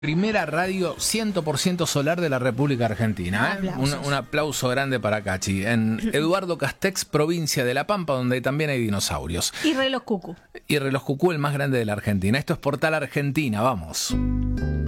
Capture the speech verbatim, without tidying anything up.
Primera radio cien por ciento solar de la República Argentina. ¿eh? Un, un aplauso grande para Cachi. En Eduardo Castex, provincia de La Pampa, donde también hay dinosaurios. Y reloj cucú. Y reloj cucú, el más grande de la Argentina. Esto es Portal Argentina, vamos.